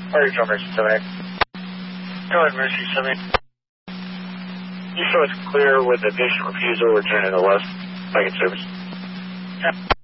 Fire Drum Mercy 78. Go ahead, Mercy 78. You show us clear with the patient refusal returning to the west. Back in service. Yep.